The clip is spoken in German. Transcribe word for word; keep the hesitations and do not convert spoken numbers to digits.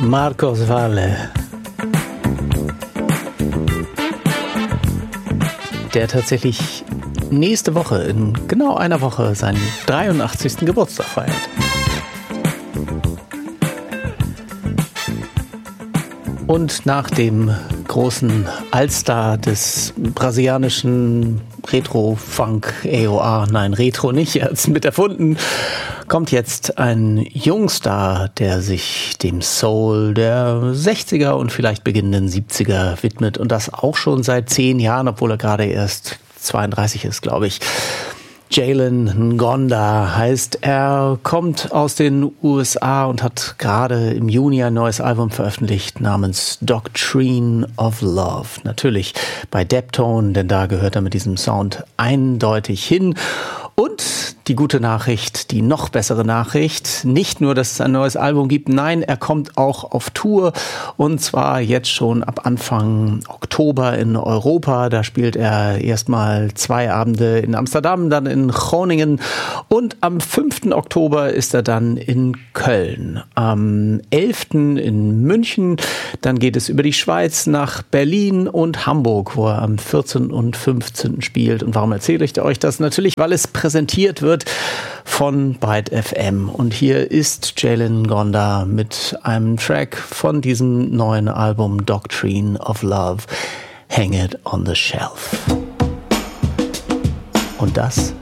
Marcos Valle, der tatsächlich nächste Woche, in genau einer Woche, seinen dreiundachtzigsten Geburtstag feiert. Und nach dem großen Allstar des brasilianischen Retro-Funk-A O R, nein, Retro nicht, er hat es mit erfunden, kommt jetzt ein Jungstar, der sich dem Soul der sechziger und vielleicht beginnenden siebziger widmet und das auch schon seit zehn Jahren, obwohl er gerade erst zweiunddreißig ist, glaube ich. Jalen Ngonda heißt, er kommt aus den U S A und hat gerade im Juni ein neues Album veröffentlicht namens Doctrine of Love. Natürlich bei Deptone, denn da gehört er mit diesem Sound eindeutig hin. Und die gute Nachricht, die noch bessere Nachricht, nicht nur, dass es ein neues Album gibt, nein, er kommt auch auf Tour und zwar jetzt schon ab Anfang Oktober in Europa. Da spielt er erstmal zwei Abende in Amsterdam, dann in Groningen und am fünften Oktober ist er dann in Köln. Am elften in München, dann geht es über die Schweiz nach Berlin und Hamburg, wo er am vierzehnten und fünfzehnten spielt. Und warum erzähle ich euch das? Natürlich, weil es präsentiert wird von Byte F M. Und hier ist Jalen Ngonda mit einem Track von diesem neuen Album Doctrine of Love, Hang It on the Shelf. Und das